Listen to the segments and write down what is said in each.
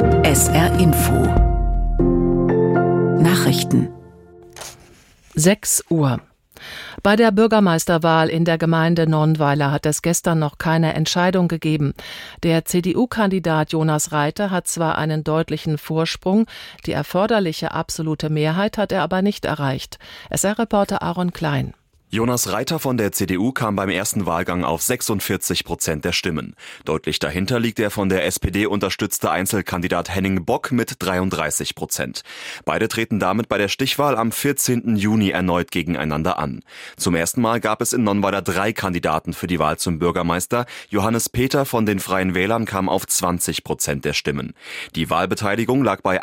SR Info Nachrichten 6 Uhr. Bei der Bürgermeisterwahl in der Gemeinde Nonnweiler hat es gestern noch keine Entscheidung gegeben. Der CDU-Kandidat Jonas Reiter hat zwar einen deutlichen Vorsprung, die erforderliche absolute Mehrheit hat er aber nicht erreicht. SR-Reporter Aaron Klein. Jonas Reiter von der CDU kam beim ersten Wahlgang auf 46% der Stimmen. Deutlich dahinter liegt der von der SPD unterstützte Einzelkandidat Henning Bock mit 33%. Beide treten damit bei der Stichwahl am 14. Juni erneut gegeneinander an. Zum ersten Mal gab es in Nonnweiler 3 Kandidaten für die Wahl zum Bürgermeister. Johannes Peter von den Freien Wählern kam auf 20% der Stimmen. Die Wahlbeteiligung lag bei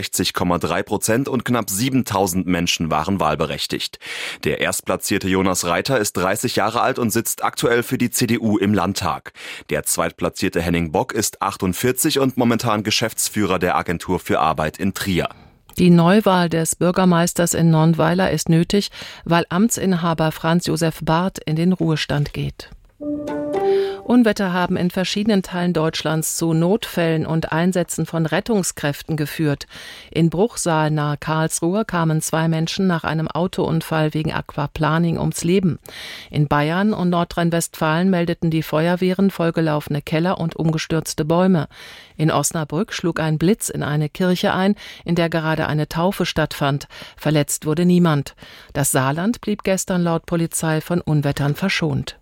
68,3% und knapp 7.000 Menschen waren wahlberechtigt. Der erstplatzierte Jonas Reiter ist 30 Jahre alt und sitzt aktuell für die CDU im Landtag. Der zweitplatzierte Henning Bock ist 48 und momentan Geschäftsführer der Agentur für Arbeit in Trier. Die Neuwahl des Bürgermeisters in Nonnweiler ist nötig, weil Amtsinhaber Franz Josef Barth in den Ruhestand geht. Unwetter haben in verschiedenen Teilen Deutschlands zu Notfällen und Einsätzen von Rettungskräften geführt. In Bruchsal nahe Karlsruhe kamen 2 Menschen nach einem Autounfall wegen Aquaplaning ums Leben. In Bayern und Nordrhein-Westfalen meldeten die Feuerwehren vollgelaufene Keller und umgestürzte Bäume. In Osnabrück schlug ein Blitz in eine Kirche ein, in der gerade eine Taufe stattfand. Verletzt wurde niemand. Das Saarland blieb gestern laut Polizei von Unwettern verschont.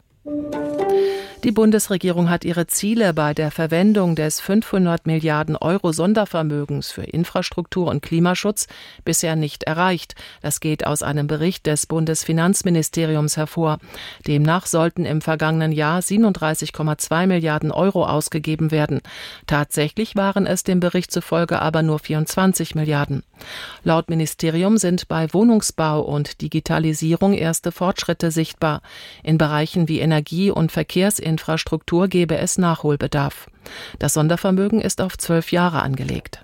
Die Bundesregierung hat ihre Ziele bei der Verwendung des 500 Milliarden Euro Sondervermögens für Infrastruktur und Klimaschutz bisher nicht erreicht. Das geht aus einem Bericht des Bundesfinanzministeriums hervor. Demnach sollten im vergangenen Jahr 37,2 Milliarden Euro ausgegeben werden. Tatsächlich waren es dem Bericht zufolge aber nur 24 Milliarden. Laut Ministerium sind bei Wohnungsbau und Digitalisierung erste Fortschritte sichtbar. In Bereichen wie Energie- und Verkehrsinfrastruktur gäbe es Nachholbedarf. Das Sondervermögen ist auf 12 Jahre angelegt.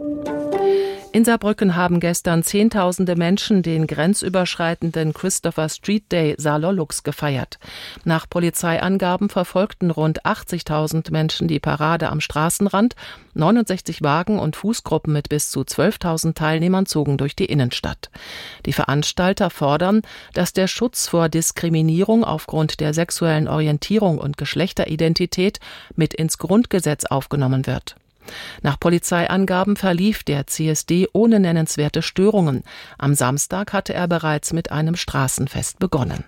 In Saarbrücken haben gestern Zehntausende Menschen den grenzüberschreitenden Christopher Street Day Saarlollux gefeiert. Nach Polizeiangaben verfolgten rund 80.000 Menschen die Parade am Straßenrand. 69 Wagen und Fußgruppen mit bis zu 12.000 Teilnehmern zogen durch die Innenstadt. Die Veranstalter fordern, dass der Schutz vor Diskriminierung aufgrund der sexuellen Orientierung und Geschlechteridentität mit ins Grundgesetz aufgenommen wird. Nach Polizeiangaben verlief der CSD ohne nennenswerte Störungen. Am Samstag hatte er bereits mit einem Straßenfest begonnen.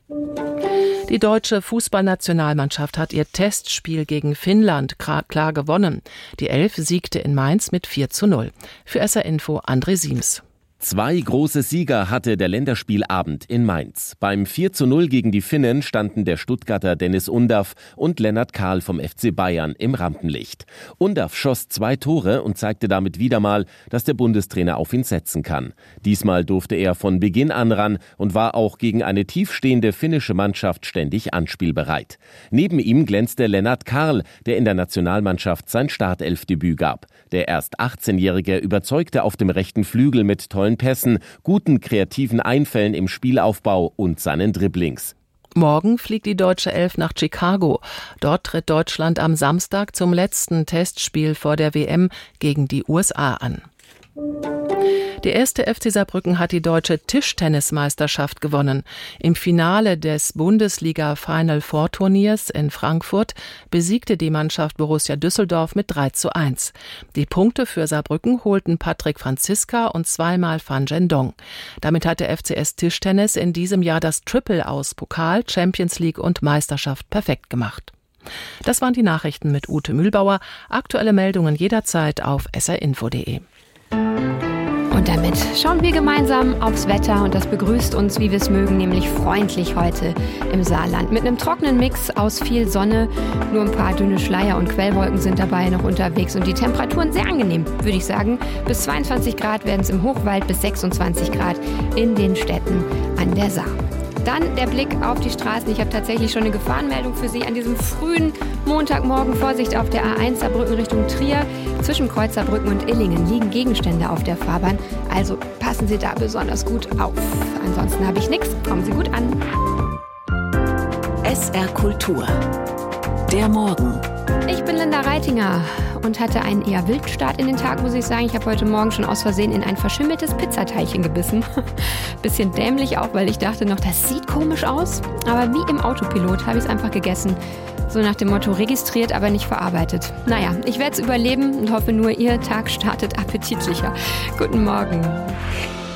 Die deutsche Fußballnationalmannschaft hat ihr Testspiel gegen Finnland klar gewonnen. Die Elf siegte in Mainz mit 4:0. Für SR Info André Siems. 2 große Sieger hatte der Länderspielabend in Mainz. Beim 4:0 gegen die Finnen standen der Stuttgarter Dennis Undaff und Lennart Kahl vom FC Bayern im Rampenlicht. Undaff schoss 2 Tore und zeigte damit wieder mal, dass der Bundestrainer auf ihn setzen kann. Diesmal durfte er von Beginn an ran und war auch gegen eine tiefstehende finnische Mannschaft ständig anspielbereit. Neben ihm glänzte Lennart Kahl, der in der Nationalmannschaft sein Startelfdebüt gab. Der erst 18-Jährige überzeugte auf dem rechten Flügel mit tollen Pässen, guten kreativen Einfällen im Spielaufbau und seinen Dribblings. Morgen fliegt die deutsche Elf nach Chicago. Dort tritt Deutschland am Samstag zum letzten Testspiel vor der WM gegen die USA an. Der erste FC Saarbrücken hat die deutsche Tischtennismeisterschaft gewonnen. Im Finale des Bundesliga-Final Four Turniers in Frankfurt besiegte die Mannschaft Borussia Düsseldorf mit 3:1. Die Punkte für Saarbrücken holten Patrick Franziska und zweimal Fan Zhendong. Damit hat der FCS Tischtennis in diesem Jahr das Triple aus Pokal, Champions League und Meisterschaft perfekt gemacht. Das waren die Nachrichten mit Ute Mühlbauer. Aktuelle Meldungen jederzeit auf srinfo.de. Und damit schauen wir gemeinsam aufs Wetter und das begrüßt uns, wie wir es mögen, nämlich freundlich heute im Saarland. Mit einem trockenen Mix aus viel Sonne, nur ein paar dünne Schleier und Quellwolken sind dabei noch unterwegs und die Temperaturen sehr angenehm, würde ich sagen. Bis 22 Grad werden es im Hochwald, bis 26 Grad in den Städten an der Saar. Dann der Blick auf die Straßen. Ich habe tatsächlich schon eine Gefahrenmeldung für Sie an diesem frühen Montagmorgen. Vorsicht auf der A1 Saarbrücken Richtung Trier. Zwischen Kreuz Saarbrücken und Illingen liegen Gegenstände auf der Fahrbahn. Also passen Sie da besonders gut auf. Ansonsten habe ich nichts. Kommen Sie gut an. SR Kultur. Der Morgen. Ich bin Linda Reitinger und hatte einen eher wilden Start in den Tag, muss ich sagen. Ich habe heute Morgen schon aus Versehen in ein verschimmeltes Pizzateilchen gebissen. Bisschen dämlich auch, weil ich dachte noch, das sieht komisch aus. Aber wie im Autopilot habe ich es einfach gegessen. So nach dem Motto registriert, aber nicht verarbeitet. Naja, ich werde es überleben und hoffe nur, Ihr Tag startet appetitlicher. Guten Morgen.